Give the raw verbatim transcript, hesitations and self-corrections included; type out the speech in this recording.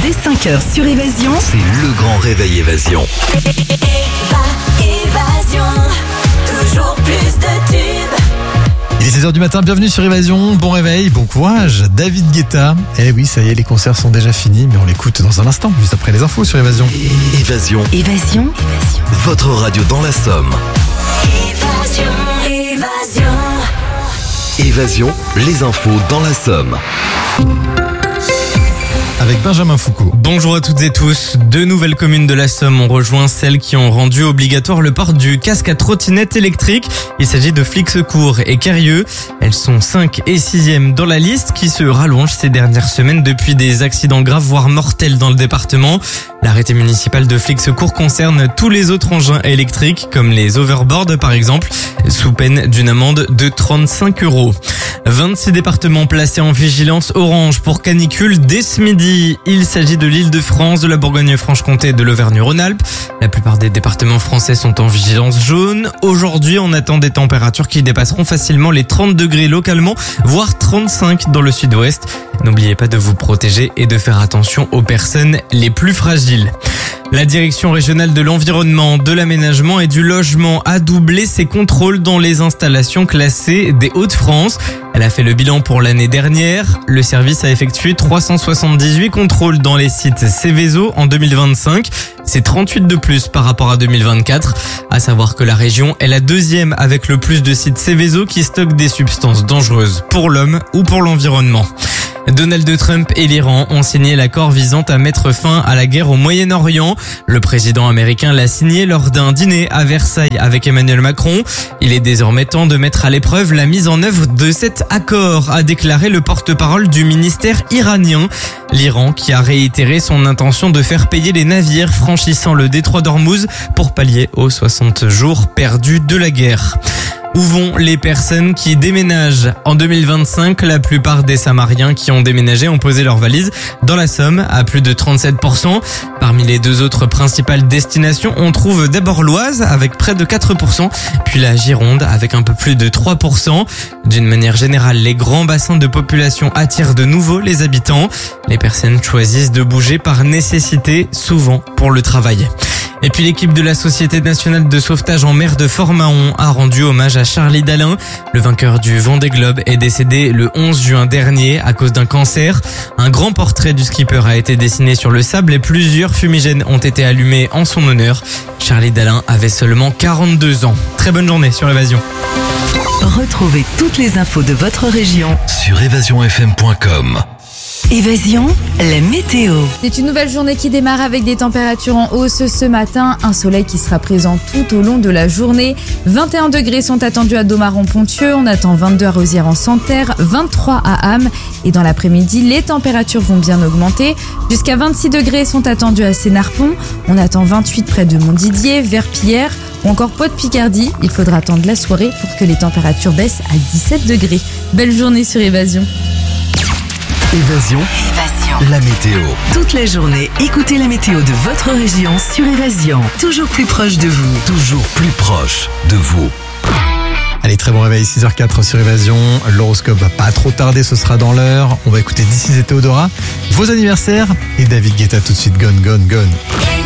dès cinq heures sur Évasion. C'est le grand réveil Évasion. Évasion, toujours plus de tubes. Il est seize heures du matin, bienvenue sur Évasion, bon réveil, bon courage, David Guetta. Eh oui, ça y est, les concerts sont déjà finis, mais on l'écoute dans un instant, juste après les infos sur Évasion. Évasion, Évasion, votre radio dans la Somme. Évasion, évasion. Évasion, les infos dans la Somme. Avec Benjamin Foucault. Bonjour à toutes et tous. Deux nouvelles communes de la Somme ont rejoint celles qui ont rendu obligatoire le port du casque à trottinette électrique. Il s'agit de Flixecourt et Quérieux. Elles sont cinq et sixième dans la liste qui se rallonge ces dernières semaines depuis des accidents graves voire mortels dans le département. L'arrêté municipal de Flixecourt concerne tous les autres engins électriques comme les overboards par exemple, sous peine d'une amende de trente-cinq euros. vingt-six départements placés en vigilance orange pour canicule dès ce midi. Il s'agit de l'Île-de-France, de la Bourgogne-Franche-Comté et de l'Auvergne-Rhône-Alpes. La plupart des départements français sont en vigilance jaune. Aujourd'hui, on attend des températures qui dépasseront facilement les trente degrés localement, voire trente-cinq dans le sud-ouest. N'oubliez pas de vous protéger et de faire attention aux personnes les plus fragiles. La direction régionale de l'environnement, de l'aménagement et du logement a doublé ses contrôles dans les installations classées des Hauts-de-France. Elle a fait le bilan pour l'année dernière. Le service a effectué trois cent soixante-dix-huit contrôles dans les sites Céveso en deux mille vingt-cinq. C'est trente-huit de plus par rapport à deux mille vingt-quatre. À savoir que la région est la deuxième avec le plus de sites Céveso qui stockent des substances dangereuses pour l'homme ou pour l'environnement. Donald Trump et l'Iran ont signé l'accord visant à mettre fin à la guerre au Moyen-Orient. Le président américain l'a signé lors d'un dîner à Versailles avec Emmanuel Macron. Il est désormais temps de mettre à l'épreuve la mise en œuvre de cet accord, a déclaré le porte-parole du ministère iranien. L'Iran qui a réitéré son intention de faire payer les navires franchissant le détroit d'Ormuz pour pallier aux soixante jours perdus de la guerre. Où vont les personnes qui déménagent ? En deux mille vingt-cinq, la plupart des Samariens qui ont déménagé ont posé leurs valises dans la Somme à plus de trente-sept pour cent. Parmi les deux autres principales destinations, on trouve d'abord l'Oise avec près de quatre pour cent, puis la Gironde avec un peu plus de trois pour cent. D'une manière générale, les grands bassins de population attirent de nouveau les habitants. Les personnes choisissent de bouger par nécessité, souvent pour le travail. Et puis l'équipe de la Société nationale de sauvetage en mer de Fort-Mahon a rendu hommage à Charlie Dalin. Le vainqueur du Vendée Globe est décédé le onze juin dernier à cause d'un cancer. Un grand portrait du skipper a été dessiné sur le sable et plusieurs fumigènes ont été allumés en son honneur. Charlie Dalin avait seulement quarante-deux ans. Très bonne journée sur Évasion. retrouvez toutes les infos de votre région. Sur évasion f m point com. Évasion, la météo. C'est une nouvelle journée qui démarre avec des températures en hausse ce matin. Un soleil qui sera présent tout au long de la journée. vingt et un degrés sont attendus à Domaron-Pontieux. On attend vingt-deux à Rosières-en-Santerre, vingt-trois à Ham. Et dans l'après-midi, les températures vont bien augmenter. Jusqu'à vingt-six degrés sont attendus à Sénarpont. On attend vingt-huit près de Montdidier, Verpillière ou encore Pau-de-Picardie. Il faudra attendre la soirée pour que les températures baissent à dix-sept degrés. Belle journée sur Évasion. Évasion, Évasion. la météo. Toute la journée, écoutez la météo de votre région sur Évasion. Toujours plus proche de vous. Toujours plus proche de vous. Allez, très bon réveil, six heures quatre sur Évasion. L'horoscope va pas trop tarder, ce sera dans l'heure. On va écouter This Is et Théodora, vos anniversaires et David Guetta tout de suite. Gone, gone, gone.